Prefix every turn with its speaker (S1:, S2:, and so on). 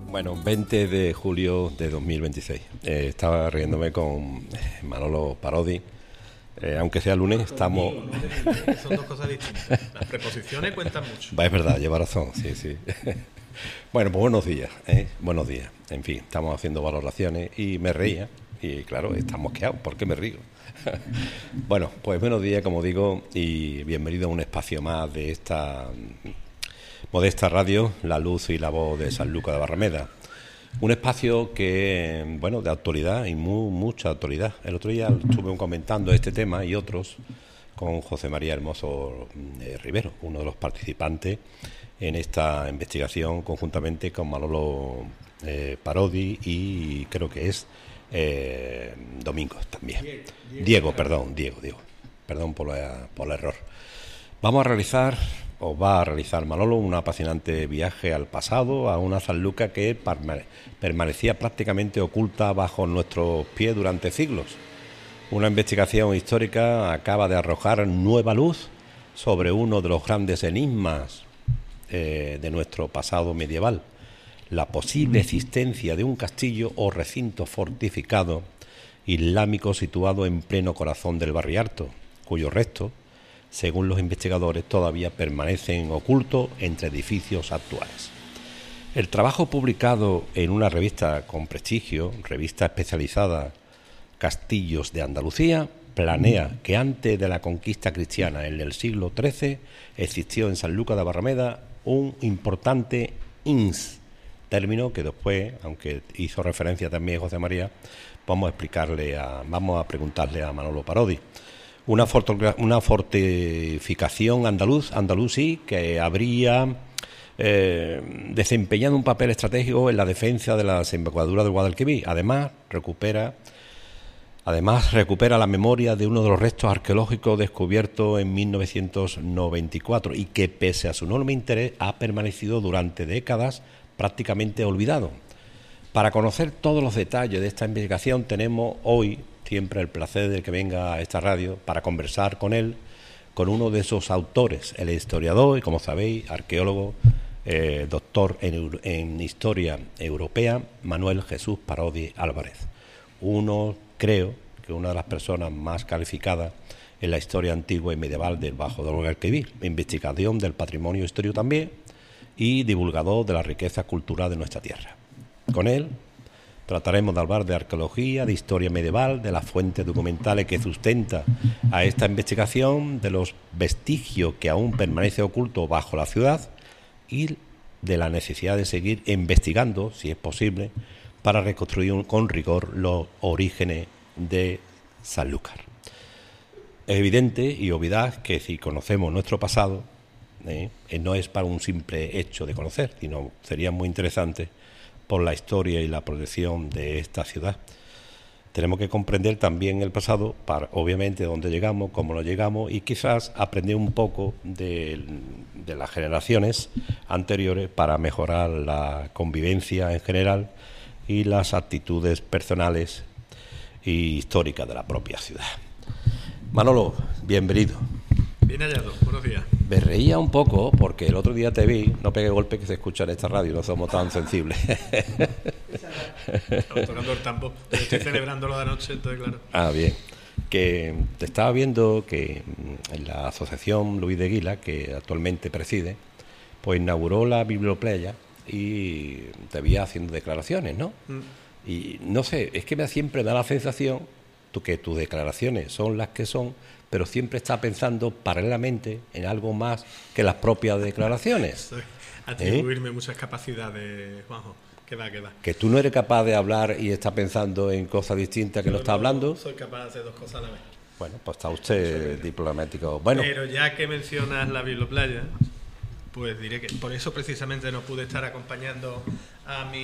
S1: Bueno, 20 de julio de 2026. Estaba riéndome con Manolo Parodi. Aunque sea lunes, estamos...
S2: Son dos cosas distintas. Las preposiciones cuentan mucho.
S1: Es verdad, lleva razón, sí, sí. Bueno, pues buenos días, buenos días. En fin, estamos haciendo valoraciones y me reía. Y claro, está mosqueado, ¿por qué me río? Bueno, pues buenos días, como digo, y bienvenido a un espacio más de esta modesta radio, La Luz y la Voz de Sanlúcar de Barrameda. Un espacio que, bueno, de actualidad y mucha actualidad. El otro día estuve comentando este tema y otros con José María Hermoso Rivero, uno de los participantes en esta investigación, conjuntamente con Manolo Parodi y creo que es Domingos también. Diego. Perdón por el error. Vamos a realizar, o va a realizar Manolo, un apasionante viaje al pasado, a una Sanlúcar que permanecía prácticamente oculta bajo nuestros pies durante siglos. Una investigación histórica acaba de arrojar nueva luz sobre uno de los grandes enigmas de nuestro pasado medieval, la posible existencia de un castillo o recinto fortificado islámico situado en pleno corazón del Barrialto, cuyos restos, según los investigadores, todavía permanecen ocultos entre edificios actuales. El trabajo publicado en una revista con prestigio, revista especializada Castillos de Andalucía, planea que antes de la conquista cristiana en el siglo XIII existió en Sanlúcar de Barrameda un importante INS, término que después, aunque hizo referencia también José María, vamos a preguntarle a Manolo Parodi. Una fortificación andalusí que habría desempeñado un papel estratégico en la defensa de la desembocadura del Guadalquivir. Además recupera la memoria de uno de los restos arqueológicos descubiertos en 1994 y que, pese a su enorme interés, ha permanecido durante décadas prácticamente olvidado. Para conocer todos los detalles de esta investigación tenemos hoy siempre el placer de que venga a esta radio para conversar con él, con uno de esos autores, el historiador y, como sabéis, arqueólogo, doctor en Historia Europea, Manuel Jesús Parodi Álvarez. Creo que una de las personas más calificadas en la historia antigua y medieval del Bajo del Guadalquivir, investigación del patrimonio histórico también y divulgador de la riqueza cultural de nuestra tierra. Con él trataremos de hablar de arqueología, de historia medieval, de las fuentes documentales que sustenta a esta investigación, de los vestigios que aún permanecen ocultos bajo la ciudad y de la necesidad de seguir investigando, si es posible, para reconstruir con rigor los orígenes de Sanlúcar. Es evidente y obviedad que si conocemos nuestro pasado, no es para un simple hecho de conocer, sino sería muy interesante por la historia y la proyección de esta ciudad. Tenemos que comprender también el pasado para, obviamente, dónde llegamos, cómo lo llegamos y quizás aprender un poco de las generaciones anteriores para mejorar la convivencia en general y las actitudes personales y históricas de la propia ciudad. Manolo, bienvenido.
S2: Bien hallado, buenos días.
S1: Me reía un poco porque el otro día te vi, no pegué golpe que se escucha en esta radio, no somos tan sensibles.
S2: Estamos tocando el tambo, estoy celebrándolo de anoche, entonces claro.
S1: Ah, bien. Que te estaba viendo que en la asociación Luis de Guila, que actualmente preside, pues inauguró la biblioplaya y te vi haciendo declaraciones, ¿no? Y no sé, es que siempre da la sensación que tus declaraciones son las que son, pero siempre está pensando paralelamente en algo más que las propias declaraciones.
S2: Atribuirme muchas capacidades, Juanjo. Que va.
S1: Que tú no eres capaz de hablar y estás pensando en cosas distintas que no estás hablando.
S2: Soy capaz de hacer dos cosas a la vez.
S1: Bueno, pues está usted diplomático. Bueno.
S2: Pero ya que mencionas la biblioplaya, pues diré que por eso precisamente no pude estar acompañando a mi